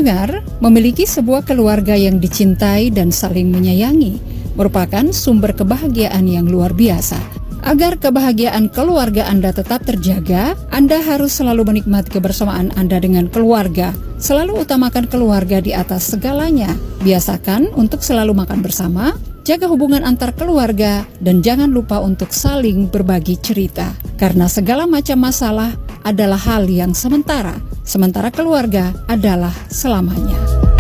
Pendengar, memiliki sebuah keluarga yang dicintai dan saling menyayangi merupakan sumber kebahagiaan yang luar biasa. Agar kebahagiaan keluarga Anda tetap terjaga, Anda harus selalu menikmati kebersamaan Anda dengan keluarga. Selalu utamakan keluarga di atas segalanya. Biasakan untuk selalu makan bersama, jaga hubungan antar keluarga, dan jangan lupa untuk saling berbagi cerita. Karena segala macam masalah adalah hal yang sementara, sementara keluarga adalah selamanya.